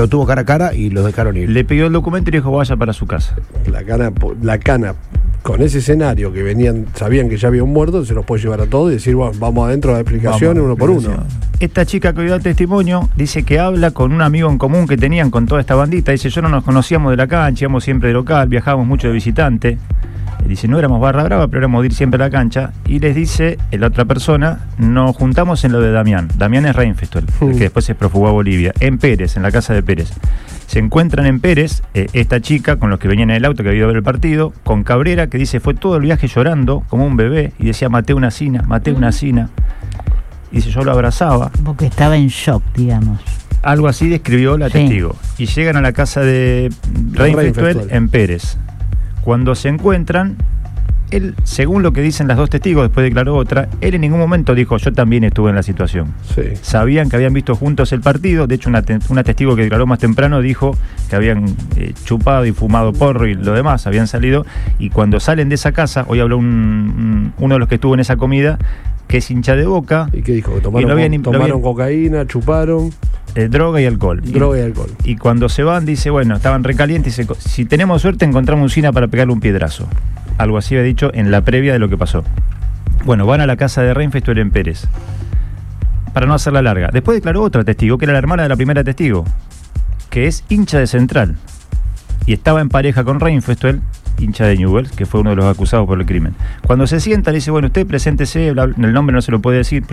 Lo tuvo cara a cara y lo dejaron ir. Le pidió el documento y le dijo vaya para su casa. La cana, con ese escenario que venían, sabían que ya había un muerto, se los puede llevar a todos y decir, bueno, vamos adentro a dar explicaciones uno por uno. Esta chica que dio el testimonio dice que habla con un amigo en común que tenían con toda esta bandita. Dice, yo no nos conocíamos de la cancha, íbamos siempre de local, viajábamos mucho de visitante. Dice, no éramos barra brava, pero éramos de ir siempre a la cancha. Y les dice, la otra persona, nos juntamos en lo de Damián. Damián es Reinfeldt, el que después se profugó a Bolivia. En Pérez, en la casa de Pérez. Se encuentran en Pérez, esta chica con los que venían en el auto que había ido a ver el partido, con Cabrera, que dice, fue todo el viaje llorando, como un bebé, y decía, maté una sina. Y dice, yo lo abrazaba. Porque estaba en shock, digamos. Algo así describió la testigo. Y llegan a la casa de Reinfeldt en Pérez. Cuando se encuentran, él, según lo que dicen las dos testigos, después declaró otra, él en ningún momento dijo, yo también estuve en la situación. Sí. Sabían que habían visto juntos el partido. De hecho, una testigo que declaró más temprano dijo que habían chupado y fumado porro y lo demás, habían salido. Y cuando salen de esa casa, hoy habló uno de los que estuvo en esa comida, que es hincha de Boca. ¿Y qué dijo? Tomaron cocaína, chuparon... droga y alcohol. Y cuando se van, dice, bueno, estaban recalientes, dice, si tenemos suerte encontramos un cina para pegarle un piedrazo. Algo así había dicho en la previa de lo que pasó. Bueno, van a la casa de Reinfeldt en Pérez. Para no hacerla larga. Después declaró otra testigo, que era la hermana de la primera testigo, que es hincha de Central. Y estaba en pareja con Reinfeldt, hincha de Newell's, que fue uno de los acusados por el crimen. Cuando se sienta, le dice, bueno, usted preséntese, el nombre no se lo puede decir,